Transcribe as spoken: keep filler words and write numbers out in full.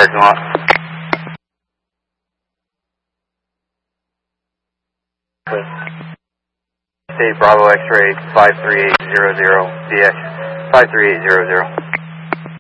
parking lot. State Bravo X-ray five three eight zero zero, D X five three eight zero zero.